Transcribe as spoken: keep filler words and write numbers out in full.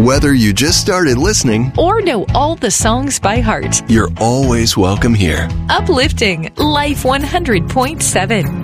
Whether you just started listening or know all the songs by heart, you're always welcome here. Uplifting Life one hundred point seven.